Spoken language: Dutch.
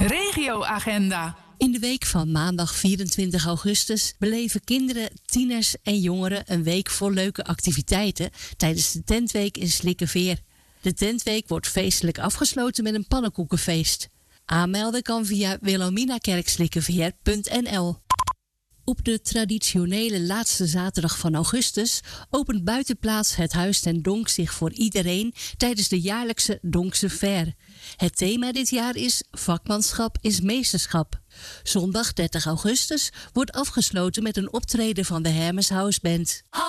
Regioagenda. In de week van maandag 24 augustus beleven kinderen, tieners en jongeren een week vol leuke activiteiten tijdens de tentweek in Slikkeveer. De tentweek wordt feestelijk afgesloten met een pannenkoekenfeest. Aanmelden kan via wilhelminakerkslikkeveer.nl. Op de traditionele laatste zaterdag van augustus opent buitenplaats het Huis ten Donk zich voor iedereen tijdens de jaarlijkse Donkse Fair. Het thema dit jaar is Vakmanschap is meesterschap. Zondag 30 augustus wordt afgesloten met een optreden van de Hermes House Band.